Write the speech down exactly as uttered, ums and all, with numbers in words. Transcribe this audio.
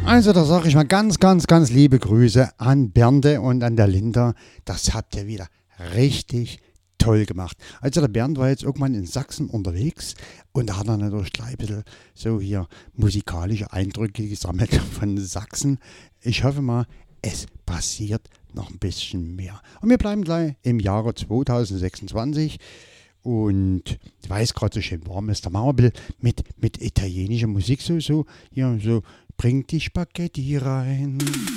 Also da sage ich mal ganz, ganz, ganz liebe Grüße an Bernde und an der Linda. Das habt ihr wieder richtig toll gemacht. Also der Bernd war jetzt irgendwann in Sachsen unterwegs und da hat er natürlich gleich ein bisschen so hier musikalische Eindrücke gesammelt von Sachsen. Ich hoffe mal, es passiert noch ein bisschen mehr. Und wir bleiben gleich im Jahre zweitausendsechsundzwanzig. Und weil es gerade so schön warm ist, da machen wir ein bisschen mit, mit italienischer Musik so, so, ja, so, bringt die Spaghetti rein.